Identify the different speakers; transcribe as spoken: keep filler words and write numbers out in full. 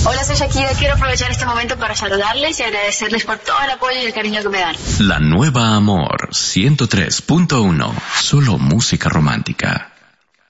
Speaker 1: Hola, soy Shakira. Quiero aprovechar este momento para saludarles y agradecerles por todo el apoyo y el cariño que me dan.
Speaker 2: La nueva Amor ciento tres punto uno. Solo música romántica.